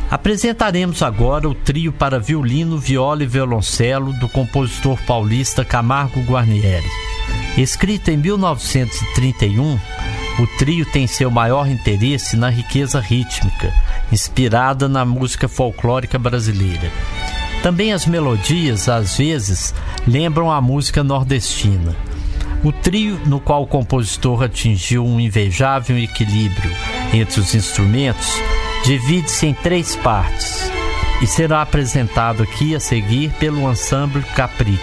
Apresentaremos agora o trio para violino, viola e violoncelo do compositor paulista Camargo Guarnieri. Escrito em 1931, o trio tem seu maior interesse na riqueza rítmica, inspirada na música folclórica brasileira. Também as melodias, às vezes, lembram a música nordestina. O trio, no qual o compositor atingiu um invejável equilíbrio entre os instrumentos, divide-se em 3 partes e será apresentado aqui a seguir pelo Ensemble Capri.